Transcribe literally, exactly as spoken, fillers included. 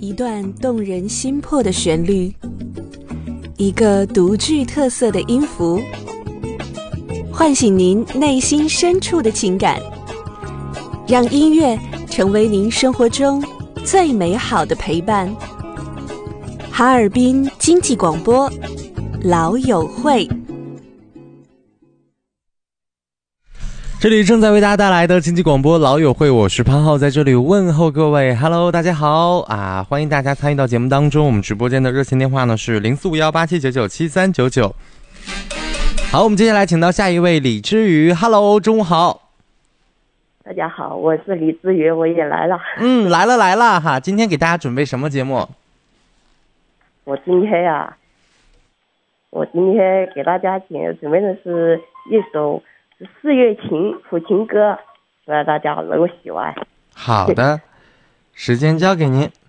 一段动人心魄的旋律，一个独具特色的音符，唤醒您内心深处的情感，让音乐成为您生活中最美好的陪伴。哈尔滨经济广播，老友会。 这里正在为大家带来的经济广播老友会，我是潘浩，在这里问候各位 Hello 大家好啊！欢迎大家参与到节目当中，我们直播间的热线电话呢是零四五幺八七九九七三九九。好，我们接下来请到下一位李之瑜。 Hello 中午好。 大家好，我是李之瑜，我也来了。 嗯，来了来了哈！今天给大家准备什么节目？ 我今天呀、啊，我今天给大家准备的是一首四月情抚情歌，希望大家能够喜欢。 好的，时间交给您。